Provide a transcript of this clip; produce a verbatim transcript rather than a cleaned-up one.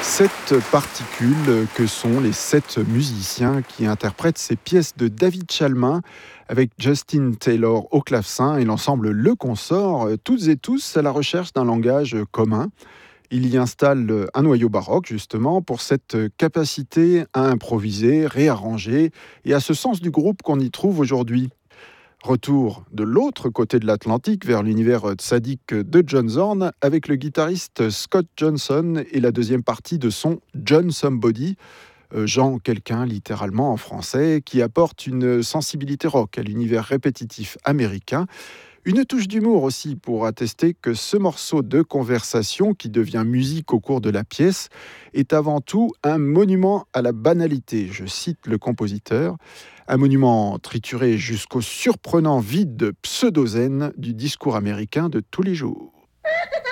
Sept particules que sont les sept musiciens qui interprètent ces pièces de David Chalmin avec Justin Taylor au clavecin et l'ensemble Le Consort, toutes et tous à la recherche d'un langage commun. Il y installe un noyau baroque justement pour cette capacité à improviser, réarranger et à ce sens du groupe qu'on y trouve aujourd'hui. Retour de l'autre côté de l'Atlantique vers l'univers sadique de John Zorn avec le guitariste Scott Johnson et la deuxième partie de son John Somebody, euh, Jean quelqu'un littéralement en français, qui apporte une sensibilité rock à l'univers répétitif américain. Une touche d'humour aussi pour attester que ce morceau de conversation qui devient musique au cours de la pièce est avant tout un monument à la banalité, je cite le compositeur, un monument trituré jusqu'au surprenant vide pseudo-zen du discours américain de tous les jours.